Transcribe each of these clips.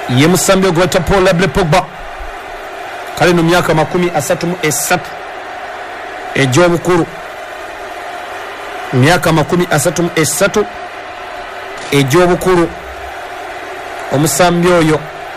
ye musambi ogweta Paul Leble Pogba kale no myaka 33 ejobukulu myaka 33 ejobukulu omusambi oyo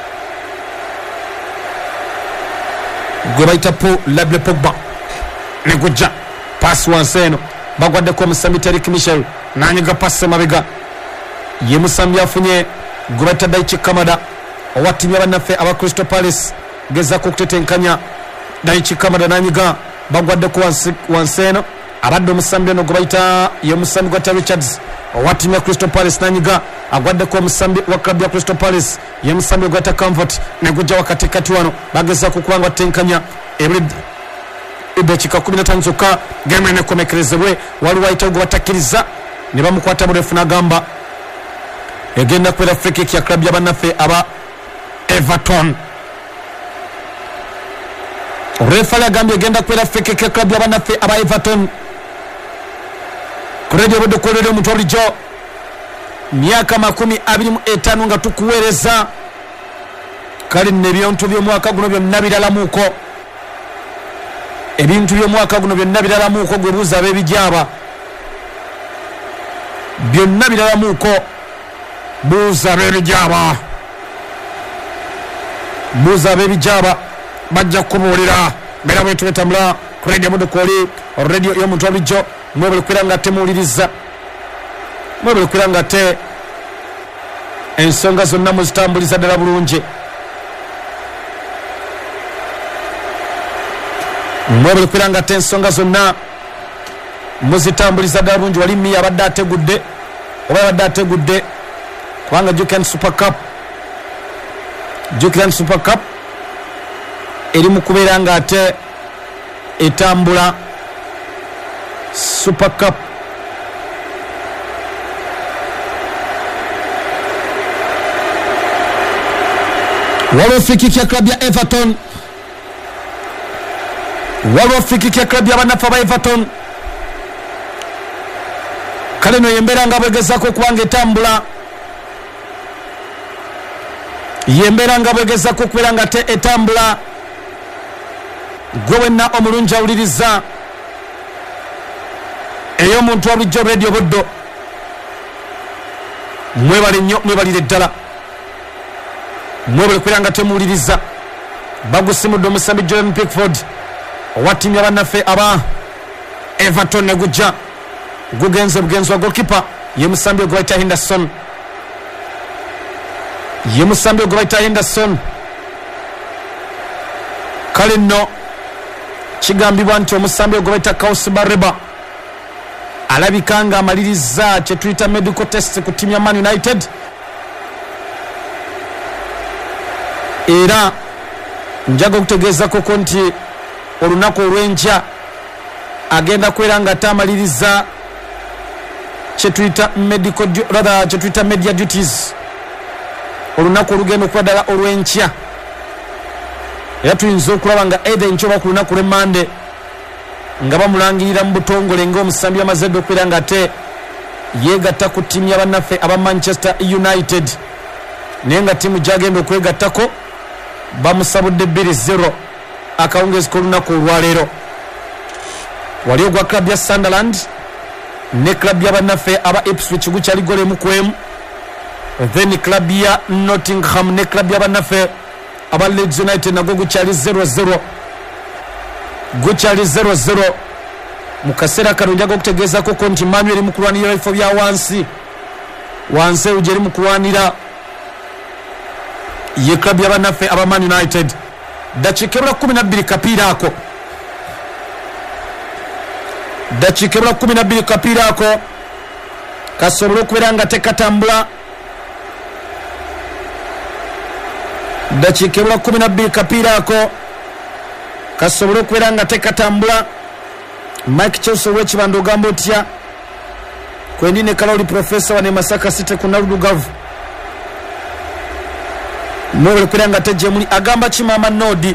gwe bayita Paul Leble Pogba ne gujja pass wanseno bagwadde ko musambi Tariq Michel nanyiga pass mabega ye musambi afunye gwe bayita Daichi Kamada owatimya bannaffe aba Crystal Palace geza ko kutetenkanya Daichi Kamada nanyiga bagwadde ko wanseno abadde omusambi ono gwe bayita ye musambi gwa Richards owatimya Crystal Palace nanyiga agwadde ko omusambi wa club ya Crystal Palace ye musambi gwa Comfort ne gujja wakati kati wano bageza ko kuwanga tenkanya ebechika 15 zokka game ne komekerezebwe wali waita gwa batakiriza ne bamukwata burefu nagamba egenda kwera free kick ya club ya bannaffe aba Everton. Refa la Gambia egenda kwera free kick ya club ya bannaffe aba Everton. Kurede bodo kolero mutoli jo myaka 25 nga tukuwereza kali ne byontu by'omwaka guno byonna biralamuko ebintu by'omwaka guno byonna biralamuko gwe buza ab'ebijaba byonna biralamuko buza ab'ebijaba bajja kubuulira bera bwe tubetambula ku radio Modokoli radio y'omuntu abijo mwebale kwiranga temuuliriza mwebale kwiranga te ensonga zonna muzitambuliza ddala bulungi mwebale kwiranga te ensonga zonna muzitambuliza ddala bulungi wali miya abadde ategudde oba abadde ategudde kubanga Jukiran Super Cup eri mu kubeera nga ate etambula Super Cup waliwo free ya club ya Everton waliwo free ya club ya bannaffe aba Everton kale no yembeera nga bwegezako kubanga etambula yembeera nga bwegezako okubeera nga te etambula gwe wenna omulungi awuliriza ey'omuntu wabulijjo radio Buddo mwebale nnyo mwebalire ddala mwebale kubeera nga temuwuliriza bagusimudde omusambi Jordan Pickford owatimya bannaffe aba Everton ne gujja gugenze bugenzi wa goalkeeper ye musambi ogwe bayita Henderson kale nno kigambibwa nti omusambi ogwe bayita Kausi Barreba alabika nga amaliriza kye tuyita medical test ku timu ya Man United era njaga okutegeeza koko nti olunaku olw'enkya agenda kwera nga atamaliriza kye tuyita media duties olunaku olugenda okuba ddala olw'enkya era tuyinza okulaba nga either enkya oba ku lunaku lw'Emmande nga bamulangirira mu butongole ng'omusambi amaze dde okubeera nga ate yeegatta ku ttiimu ya bannaffe aba Manchester United naye nga ttiimu gy'agenda okwegattako bamusabudde 2-0 akawungeezi k'olunaku olwaleero wali ogwa club ya Sunderland ne club ya bannaffe aba Ipswich gukyali gole emu ku emu then club ya Nottingham ne club ya bannaffe aba Leeds United nagwo gukyali 0-0 mu kaseera kano njaga okutegeeza koko nti Manu eri mu kulwanira ebifo bya wansi eyo gyeri mu kulwanira ye club ya bannaffe aba Man United dakiika 12 kapiira ako kasobole okubeera nga tekatambula dakiika 12 kapiira ako kasobole okubeera nga tekatambula Mike Chelsea w'ekibanda ogamba otya kwenine kaloli profesa wane Masaka City ku Naludugavu nobele kubeera nga tejje muli agamba ki Mama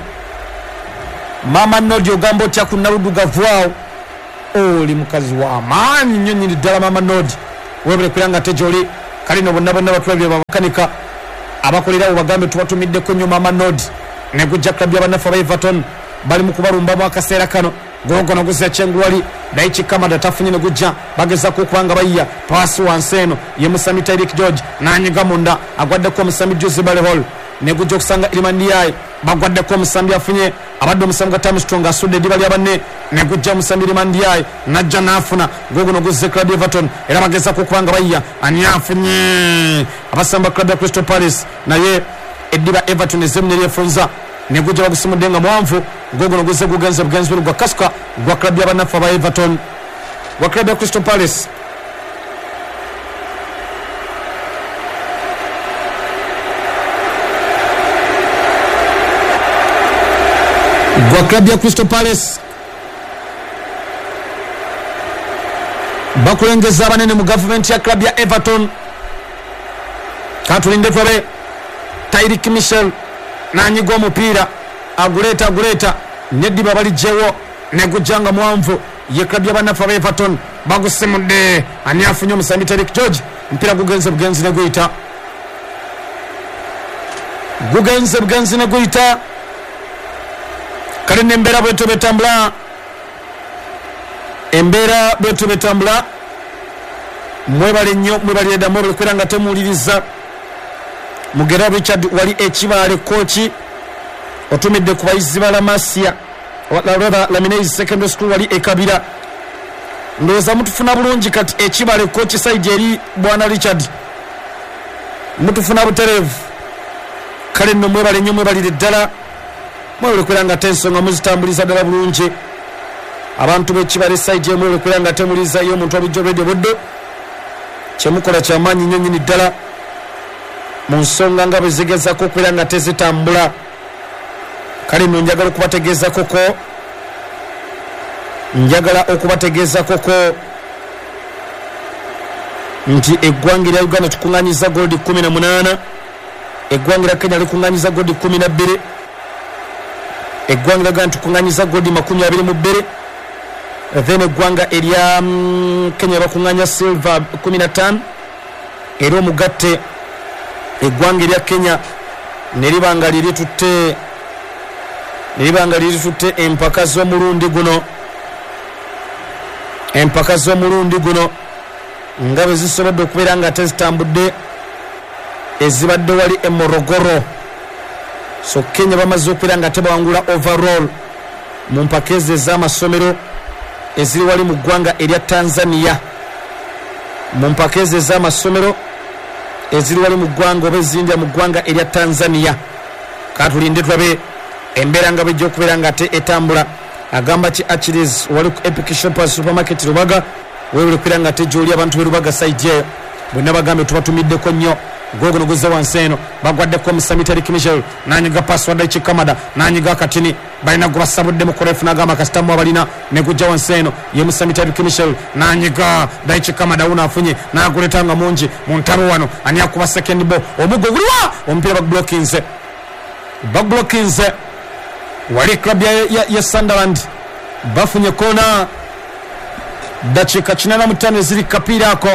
Nodi ogamba otya ku Naludugavu awo oli mukazi wa amaanyi nnyo nnyini ddala Mama Nodi webele kubeera nga tejje oli kali no bonna batulabye bamakanika abakolerawo bagambe tubatumiddeko nyuma amanodi ne gujja klabu y'abanaffe aba Everton bali mu kubalumbamu akaseera kano gogono guzza Chengwali Daichi Kamada tafunye ne gujja bagezako okubanga bayiya paasi wansi eno ye Musami Tyreek George n'anyiga munda agwaddeko Musami Jose Balehol ne gujja okusanga Iliman Ndiaye bagwaddeko Musami afunye abadde Musami Gatamu Strong asudde eddiba lya banne ne gujja Musami Iliman Ndiaye najja n'afuna gogono guzza klabu Everton era bagezako okubanga bayiya ani afunye abasamba klabu ya Crystal Palace naye eddiba Everton ezemne lyefunza ne gujja bagusumudde nga mwanvu gogono guzze gugenze bugenzi gwa kasuka gwa klabu y'abanaffe aba Everton gwa klabu ya Crystal Palace gwa klabu ya Crystal Palace bakulengeza abanene mu gavumenti ya klabu ya Everton katulinde twabe Tyreek Mitchell n'anyiga omupiira aguleta neddiba balijjewo ne gujjanga mwanvu ye klabu y'abanaffe aba Everton bagusimudde ani afunye Musami Tyreek George mpira gugenze bugenzi ne guyita kale n'embeera bwetyo betambula mwebale nnyo mwebalire ddamu obulikubeera nga temuwuliriza Mugera Richard wali ekibaale kochi otumidde ku bayizi ba Lamasia Laminez Secondary School wali ekabira ndowooza mutufuna bulungi kati ekibaale kochi side eri bwana Richard mutufuna buterevu kale nno mwebale nnyo mwebalire ddala mwebale nga tensonga muzitambuliza ddala bulungi abantu b'ekibaale side mwebale nga temulizayo omuntu abijjo radio buddo kyemukola kyamaanyi nnyo nnyini ddala mu nsonga nga bwe zigezako okubeera nga tezitambula kale nno njagala okubategeeza koko nti eggwanga lya Uganda tukuŋŋanyiza goldi 18 eggwanga lya Kenya likuŋŋanyiza goldi 12 eggwanga lya Uganda tukuŋŋanyiza goldi 22 then eggwanga erya Kenya bakuŋŋanya silver 15 era omugatte eggwanga erya Kenya neribanga liritutte empaka z'omulundi guno nga bwe zisobodde okubeera nga tezitambudde ezibadde wali e Morogoro so Kenya bamaze okubeera nga tebawangula overall mu mpaka ezo ez'amasomero eziri wali mu ggwanga erya Tanzania mu mpaka ezo ez'amasomero eziri wali mu ggwanga oba ezindya mu ggwanga erya Tanzania katulinde tulabe embeera nga bejja okubeera nga etambula agamba ki Achilles wali ku Epic Shoppers Supermarket Rubaga webule kubeera nga tejjooli abantu be Rubaga side eyo bwenna bagambe tubatumiddeko nnyo gogono guzze wansi eno bagwaddeko Musami Tyreek Mitchell n'anyiga password ekikamada n'anyiga akatini balina gwe basabudde mu korefu n'agamba kasitamu abalina ne gujja wansi eno ye Musami Tyreek Mitchell n'anyiga Daichikamada uno afunye n'aguleta nga mungi mu ntalo wano ani akuba second ball omuggo guliwa omupiira bagblokinze wali club ya Sunderland bafunye kona dakika 45 eziri kapiira ako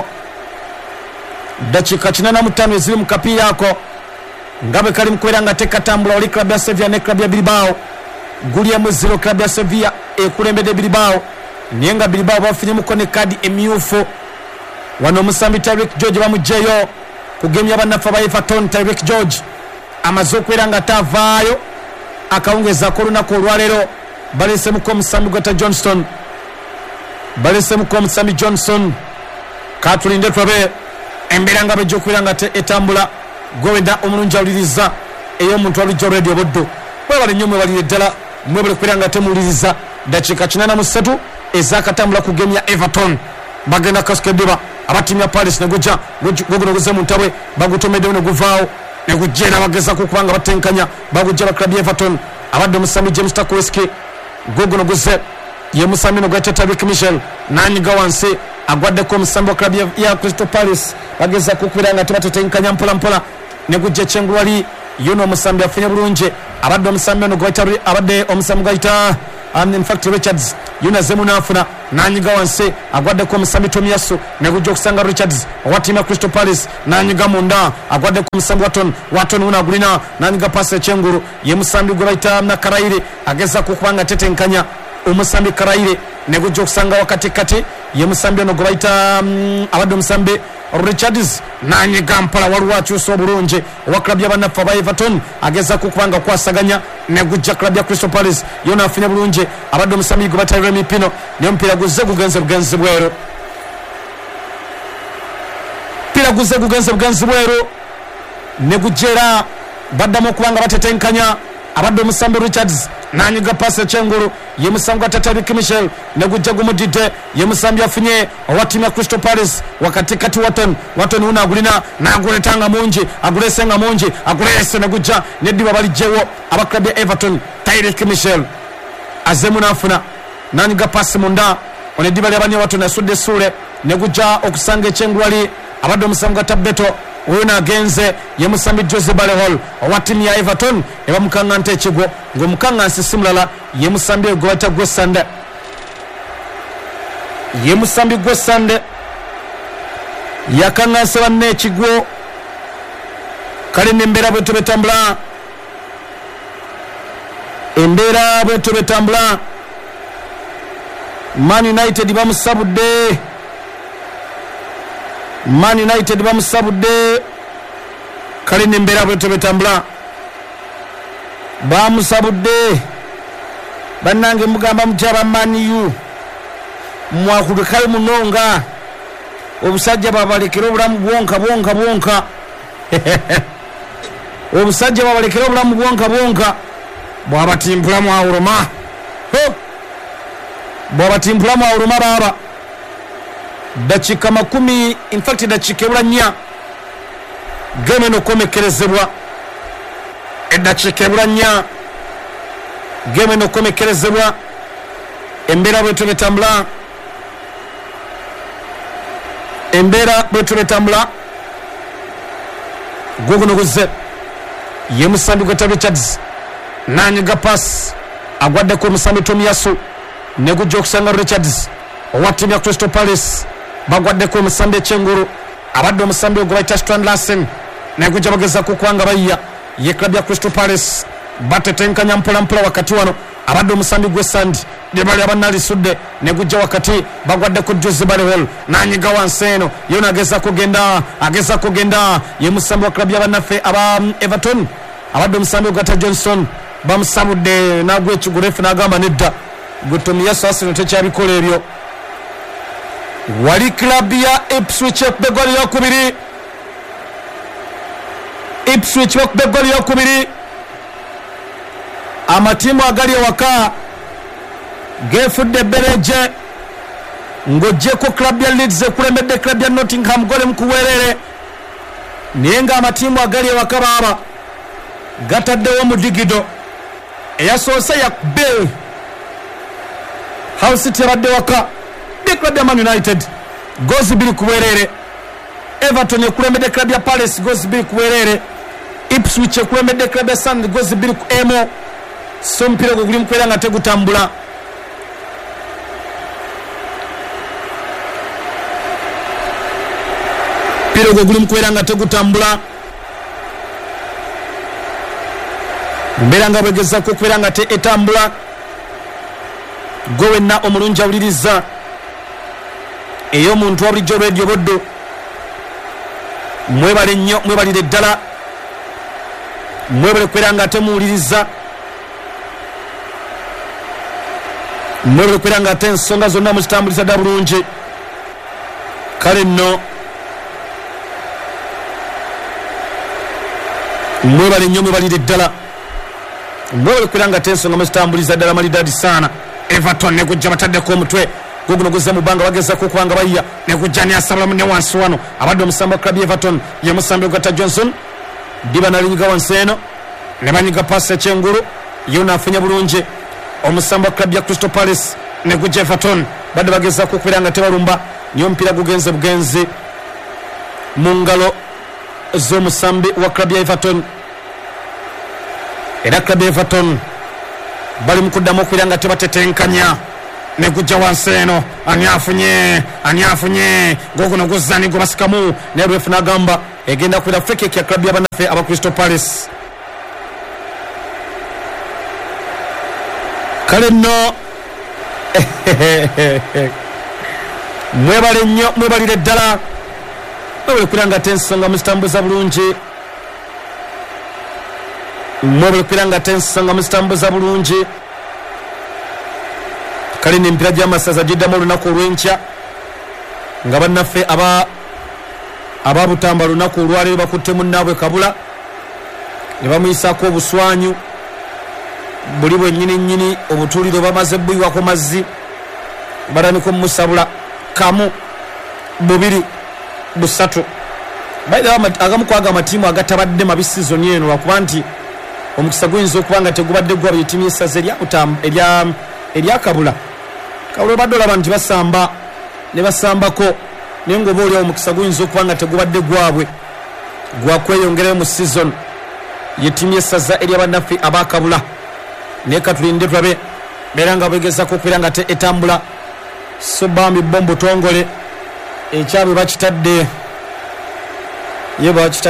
dakika 45 eziri mu kapiira ako ngabe kali mukwera nga tekatambula wali club ya Sevilla ne club ya Bilbao gulia mu 0 club ya Sevilla ekulembedde Bilbao niyenga Bilbao bafunye mukone kadi emyufu wano Musami Tyreek George bamujjeyo ku game y'abanaffe aba Everton. Tyreek George amaze okwera nga tavaayo akawungeza ko lunaku olwaleero balesemuko Musami Gota Johnston balesemuko Musami Johnson katulinde twabe embeera nga bejja okwera nga etambula gowenda omulungi awuliriza ey'omuntu alijja radio buddo mwebale nnyo mwebalire ddala mwebale okwera nga temuwuliriza dakiika 83 ezakatambula ku game ya Everton bagenda kaskedeba abatimu ya Palace negujja guguno guze mu ntabwe bagutomeddewo ne guvaawo ne gujjeera bagezaako okubanga batenkanya bagujja ba club ya Everton abadde Musami James Takweski guguno guze ye Musami no gwete Tyreek Mitchell nanyiga wansi agwaddeko Musami wa club ya Crystal Palace bagezaako okubeera nga tebatetenkanya mpola ne gujja Chengwali yuno Musami afunye bulungi abadde Musami no gwete abadde Omusami gwayita in fact Richards yunazemu nafuna nanyiga wansi agwaddeko omusambi Tomiyasu negujja okusanga Richards owatima Crystal Palace nanyiga munda agwaddeko omusambi Watton unagulina nanyiga pasi Chenguru ye musambi gwe bayita Nakaraire ageza kukubanga tetenkanya omusambi Karaire negujja okusanga wakati kati ye musambi ono gwe bayita abadde omusambi Richards nanyiga mpala waliwo akyusa obulungi owa klabu y'abannaffe aba Everton ageza kukubanga kwasaganya negujja klabu ya Crystal Palace yona afunye bulungi abadde omusambi gwe batalira emipino naye omupiira guze gugenze bweru bweru negujjera baddamu okubanga batetenkanya abadde omusambi Richards nanyiga pasi Chenguru ye musambi gwa Tatariki Michel negujja gumudidde ye musambi afunye owatimu ya Crystal Palace wakati kati Watton unagulina naguletanga mungi agulesenga mungi agulese negujja neddiba balijjewo abaklabu ya Everton Tatariki Michel azemu nafuna nanyiga pasi munda oneddiba lyabanye Watton asudde sule negujja okusanga Chenguru ali abadde omusambi gwa Tabeto Una agenze ye musambi Jose Balehol owatimu ya Everton ebamukanga nte ekigwo ng'omukanga nsisimulala ye musambi gwe bayita Gwesande yakangase banne ekigwo kale n'embeera bwe betambula Man United bamusabudde kale n'embeera bwe betambula bamusabudde bannange mugamba mujaba maniyu mwakulukayo munonga obusajja babalekera obulamu bwonka obusajja babalekera obulamu bwonka bwabatimpula mwawuluma baba dakika 10 in fact dakika ebula 4 game nokomekerezebwa edakika ebula 4 game nokomekerezebwa embeera bwetu betambula guguno guze ye musambi gweta Richards nanyiga pass agwaddeko omusambi Tomiyasu negujja okusanga Richards owatimu ya Crystal Palace bagwaddeko omusambi Chenguru abadde omusambi ogwo bayita Strand Larsen negujja bageza kukwanga bayya ye klabu ya Crystal Palace batetenkanya mpola wakati wano abadde omusambi Gwesandi lyebali abannalisudde negujja wakati bagwaddeko Jose Balehol nanyiga wansi eno yona ageza kugenda ye musambi wa klabu y'abannaffe aba Everton abadde omusambi ogwata Johnson bamusabudde nagwa ekigurefu n'agamba nedda gwe Tomiyasu Arsenal tekyabikola ebyo wali klabu ya Ipswich ekubegoli yokubiri amatimu agali ewaka gefudde Bereje ng'oggyeko klabu ya Leeds ekulembedde klabu ya Nottingham gole mukuweerere naye ng'amatimu agali ewaka baaba gataddewo mu digido eyasoose ya Bill Hull City abadde waka klabu ya Man United gozi 2 kuweerere Everton ekulembedde klabu ya Palace gozi 2 kuweerere Ipswich ekulembedde klabu ya Sunderland gozi 2 ku emo so mpira gwe guli mukwera nga tegutambula mbeera nga bwegezako okubeera nga etambula gwe wenna omulungi awuliriza ey'omuntu wa bulijjo Radio Boddo mwebale nnyo mwebalire ddala mwebale kubeera nga ate muwuliriza mwebale kubeera nga ate ensonga zonna muzitambuliza dda bulungi kale nno mwebale nnyo mwebalire ddala mwebale kubeera nga ate ensonga muzitambuliza ddala malidaadi saana Everton negujja bataddeko omutwe guguno guze mu bbanga bagezako okubanga bayya negujja neasabulamu ne wansi wano abadde omusambi wa klabu Everton ye musambi ogata Johnson diba nalinyiga wansi eno ne banyiga pasi Echenguru yona afunye bulungi omusambi wa klabu ya Crystal Palace negujja Everton badde bagezako okubeera nga tebalumba nyo omupiira gugenze bugenzi mu ngalo z'omusambi wa klabu ya Everton era klabu ya Everton bali mukuddamu okubeera nga tebatetenkanya ne kujja wansi eno ani afunye goguno guzani gubasikamu ne refu n'agamba egenda kubeera free kick ya club y'abannaffe aba Crystal Palace. Kale nno mwebale nnyo mwebalire ddala mwebale kwiranga tensonga muzitambuza bulungi mwebale kwiranga tensonga muzitambuza bulungi. Kale n'empira gy'amasaza giddamu olunaku olw'enkya nga bannaffe ababutamba lunaku olwaleero bakutte munnaabwe Kabula ne bamuyisaako obuswanyu buli bwennyini obutuuliro bamaze bbuyiwako mazzi baramiko musabula kamu 2 3 agamu kwaga amatiimu agatabadde mabi sizoni eno lwakuba nti omukisa guyinza okuba nga tegubadde gwabwe yitimu y'essaza erya Kabula obadde olaba nti basamba ne basambako naye ng'oba oliawo omukisa guyinza okuba nga tegubadde gwabwe gwakweyongerayo mu sizoni yitimu y'essaza ery'abannaffe aba Kabula. Naye katulinde tulabe beera nga bwegezako okubeera nga etambula so bambi bombo tongole ekyabwe bakitadde ye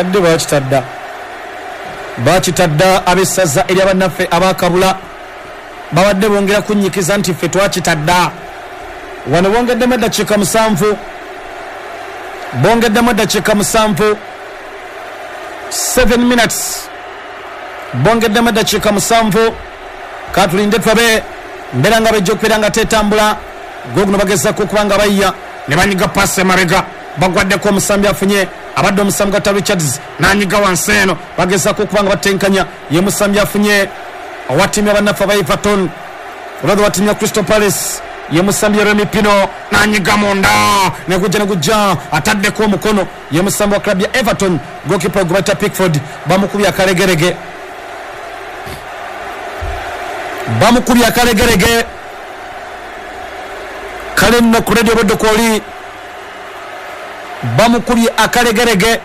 bakitadda ab'essaza ery'abannaffe aba Kabula babadde bongera kunnyikiza nti ffe twakitadda wano bongeddemu eddakiika 7 7 minutes bongeddemu eddakiika 7 katulinde twabe mbeera nga bejja okubeera nga tetambula goguno bagezako okuba nga bayya ne banyiga paasi emabega bagwaddeko omusambi afunye abadde omusambi gata Richards n'anyiga wansi eno bagezako okuba nga batenkanya ye musambi afunye owatimu y'abannaffe aba Everton olwadde watimu ya Crystal Palace ye musambi Remy Pino n'anyiga munda negujja ataddeko omukono ye musambi wa club ya Everton gokipa gubata Pickford bamukubya akalegerege kale nno ku radio bodokoli bamukubye akalegerege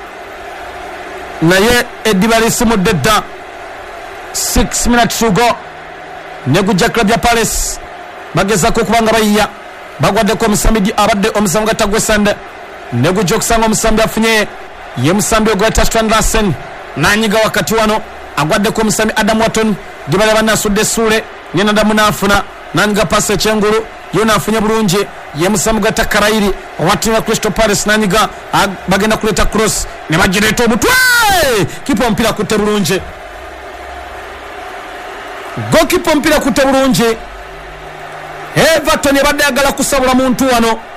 naye eddiba lisimudde dda 6 minutes to go negujja club ya Palace bagezako okuba nga bayya bagwaddeko omusambi abadde omusambi gatagwesande negujja okusanga omusambi afunye ye musambi ogweta Stranderson n'anyiga wakati wano agwaddeko omusambi Adam Watton gibale banasudde essuule nenadamu n'afuna n'anyiga paasi ekyengulu yo n'afunye bulungi ye musambi gata Karairi owatimu ya Crystal Palace n'anyiga bagenda kuleeta cross ne bagireeta omutwe kipa omupiira akutte bulungi gokipa omupiira akutte bulungi. Everton ebadde ayagala kusabula muntu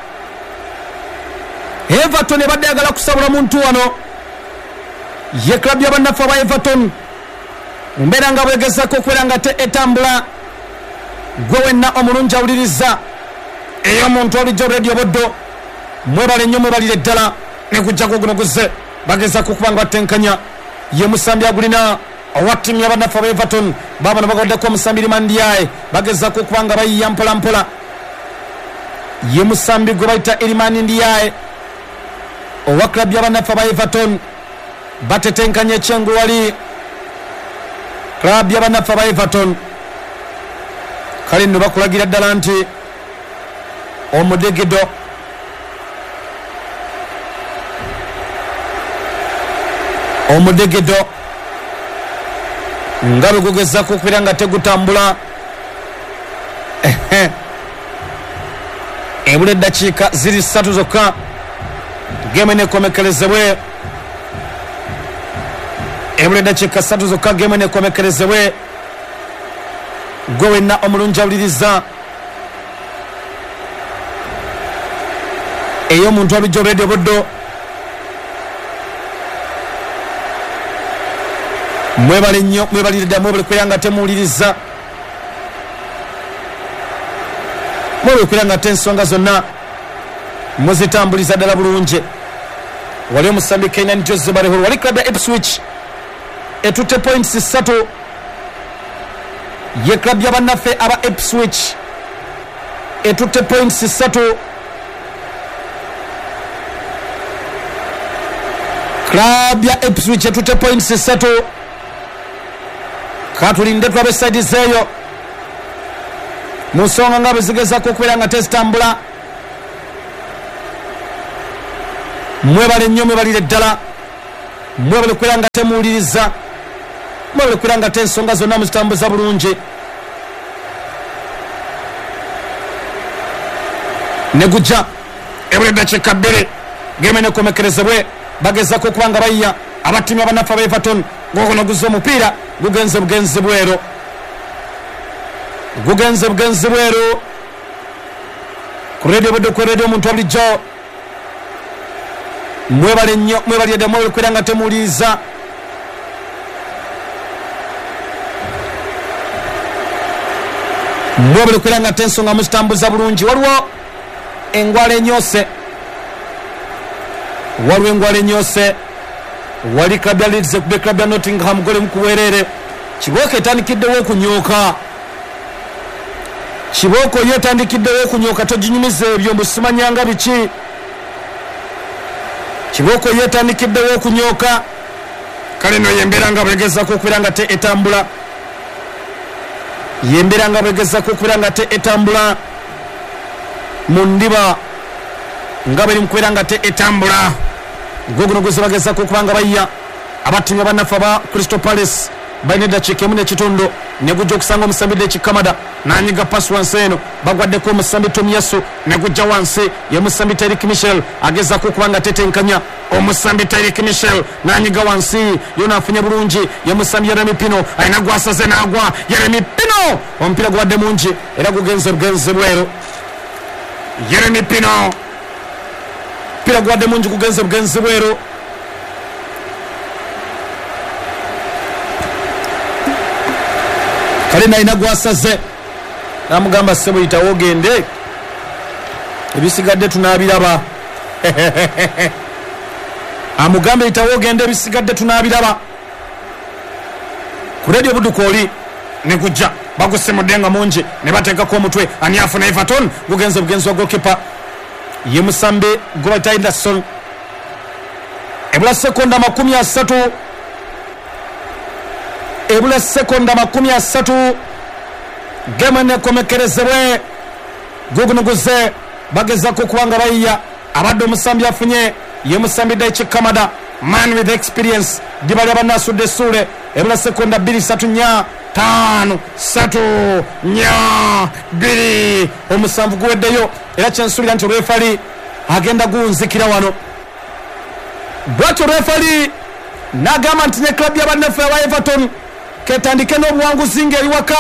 wano ye club y'abannaffe aba Everton mbeera nga bwegezako okubeera nga etambula gwe wenna omulungi awuliriza ey'omuntu olijjo radio boddo mwebale nnyo mwebalire ddala nekujjako guno guze bagezako okuba nga batenkanya ye musambi agulina owatimu y'abannaffe aba Everton babano bagaddeko omusambi Irimandiaye bagezako okuba nga bayiya mpolampola ye musambi gwe bayita Irimandiaye owa club y'abannaffe aba Everton batetenkanya ekyengulu wali club y'abannaffe aba Everton. Kale nno bakulagira ddala nti omudegedo nga bwe gugezako okubeera nga tegutambula ebula eddakiika 3 zokka geemu nekomekerezebwe ebula eddakiika 3 zokka geemu nekomekerezebwe gwe wenna omulungi awuliriza ey'omuntu abijja radio boddo mwebale nnyo mwebalire ddala mwebale kwera nga temuwuliriza mwebale kwera nga ensonga zonna muzitambuliza ddala bulungi. Wali omusambi Kenan Jose Barehoro wali club ya Ipswich etutte points 3 ye club y'abannaffe aba Ipswich etutte points 3 club ya Ipswich etutte points 3 katulinde twabe side zeeyo musonga nga bezigezako okubeera nga tezitambula. Mwebale nnyo, mwebalire ddala, mwebale okubeera nga temuwuliriza, mwebale okubeera nga tensonga zonna muzitambuza bulungi. Ne gujja ebule dakiika 2 geme nekomekerezebwe bagezako okuba nga bayya abatimi abanafu aba Everton ng'ogono guzza omupiira gugenze bugenzi bweru, gugenze bugenzi bweru ku radio budde ku radio omuntu bulijjo. Mwebale nnyo, mwebale ddala, mwebale okubeera nga temuwuliriza. Mwebale okubeera nga tensonga muzitambuza bulungi. Waliwo engwala enyoose, waliwo engwala enyoose. Wali club ya Leeds ekube club ya Nottingham gole mukuweerere. Kibooko etandikiddewo okunyooka, Kibooko yo etandikiddewo okunyooka, toginyumiza ebyo mbusimanyanga biki. Kibooko yo etandikiddewo okunyooka, kale no yembeera nga bwegezako okubeera nga te etambula, yembeera nga bwegezako okubeera nga te etambula mu ndiba nga beri mukubeera nga te etambula. Gogono guze bagezako okuba nga bayya abatimi abanafu aba Crystal Palace balina eddakiika 1 n'ekitundu ne gujja okusanga omusambi Deki Kamada n'anyiga pasi wansi eno, bagwaddeko omusambi Tomiyasu ne gujja wansi ye musambi Tyreek Mitchell agezako okuba nga tetenkanya omusambi Tyreek Mitchell n'anyiga wansi yona afunye bulungi ye musambi Yeremi Pino alina gwasaze n'agwa. Yeremi Pino omupiira gubadde mungi era gugenze bugenzi bweru. Yeremi Pino omupiira gubadde mungi gugenze bugenzi bweru. Kale nalina gwasaze namugamba ssebo yitawo ogende, ebisigadde tunaabiraba. Amugamba yitawo ogende, ebisigadde tunaabiraba. Ku radio Budduka oli ne gujja baguse mudenga mungi ne bateekako omutwe. Ani afuna Everton gugenze bugenzi wa goalkeeper ye musambe Gobert Anderson. Ebula sekonda 30, ebula sekonda 30 geme nekomekerezebwe. Gogono guze bagezako okuba nga bayya abadde omusambi afunye ye musambi Deki Kamada, man with experience. Dibali abanasudde essuule. Ebula sekonda 2 3 4 5 3 4 2 omusanvu guweddeyo era kyensuulira nti refali agenda gunzikira wano. Bwatyo refali n'agamba nti ne club y'abannefe aba Everton ketandike n'obuwanguzi ng'eri waka.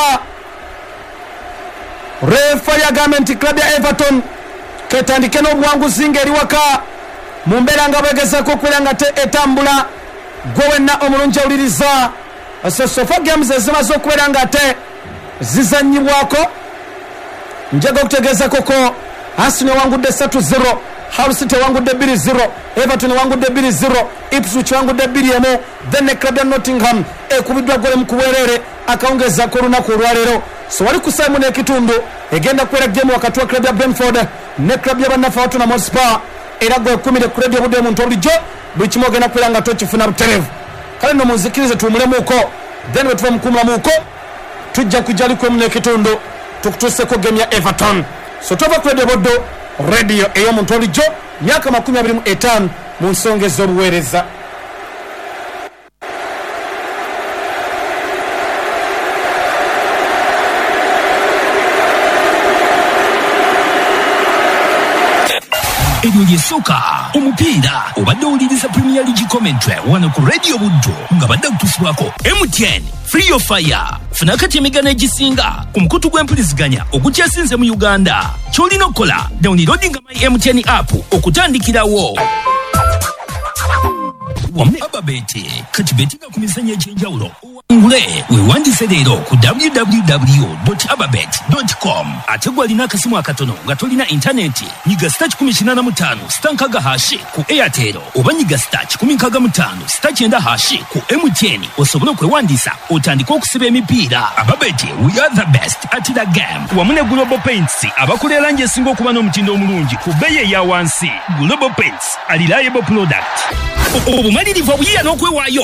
Refali agamba nti club ya Everton ketandike n'obuwanguzi ng'eri waka mu mbeera nga bwegezako okubeera nga te etambula. Gwe wenna omulungi awuliriza, sofa games ezimaze okubeera nga te zizannyibwako. Njaga okutegeezakoko Arsenal wangudde 3-0, Hull City wangudde 2-0, Everton wangudde 2-0, Ipswich wangudde 2-1. Then ne club ya Nottingham ekubiddwa gole mu kuweerere akawungezaako olunaku olwaleero. So wali ku Simon ekitundu egenda kubeera game wakati wa club ya Brentford ne club y'abannafu Tottenham Hotspur. Era gwe 10 ku radio budde omuntu bulijjo buli kimu ogenda kubeera nga tokifuna butereevu. Kale no munzikirize tuwumulemuuko, then bwe tuva mukumulamuuko tujja kujja ali 1 n'ekitundu tukutuuseko game ya Everton. So tova ku radio buddo radio ey'omuntu bulijjo myaka 25 mu nsonga ez'obuweereza. Ebyo yesoka omupiira obadde owuliriza Premier League commentary wano ku Radio Buddo nga badde kutusibwako MTN Free of Fire. Funa kati emigano egisinga ku mukutu gw'empuliziganya ogukyasinze mu Uganda. Ky'olina okukola downloading my MTN app okutandikirawo. Wamme ababete kati betinga ku mizannyo egy'enjawulo ngule weewandise leero ku www.ababet.com. ate gwalina akasimu akatono nga tolina intaneti nyiga *85 stankaga hashi ku Airtel oba nyiga *165 *9 ku MTN osobole okwewandiisa otandika okusiba emipiira. Ababet, we are the best at the game. Wamu ne Global Paints abakola langi esinga okuba n'omutindo omulungi ku bbeeyi eya wansi. Global Paints, a reliable product. Obumalirivu obuyiya n'okwewaayo